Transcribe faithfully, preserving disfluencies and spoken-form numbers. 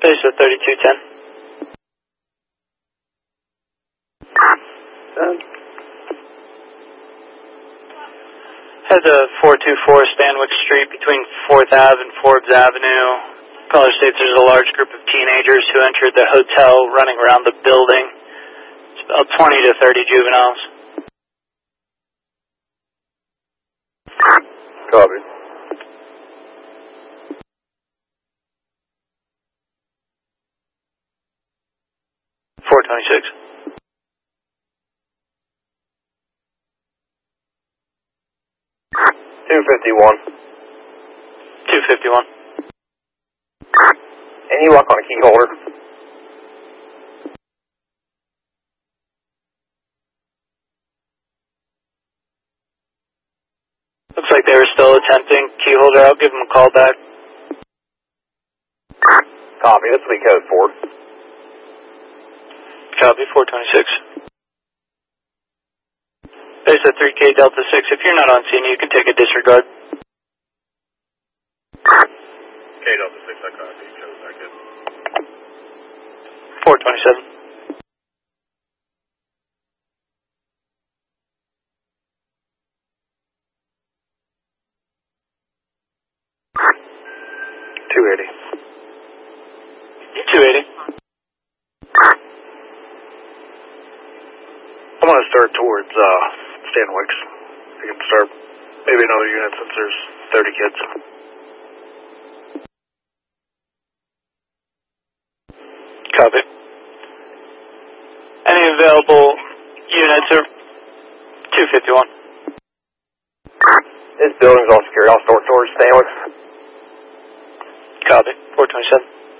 Base at thirty-two ten. Um, Head to four two four Stanwick Street between fourth Avenue and Forbes Avenue. Caller states there's a large group of teenagers who entered the hotel running around the building. It's about twenty to thirty juveniles. Copy. four twenty-six. two fifty-one. two fifty-one. Any luck on a key holder? Looks like they were still attempting key holder. I'll give them a call back. Copy. This will be code four. Copy, four twenty-six. Base at three K Delta six. If you're not on scene, you can take a disregard. K Delta six, I copy. Code back in. four twenty-seven. two eighty. two eighty. I'm going to start towards uh, Stanwicks. I can start maybe another unit since there's thirty kids. Copy. Any available units are two fifty-one. This building's all secure. I'll start towards Stanwicks. Copy, four twenty-seven.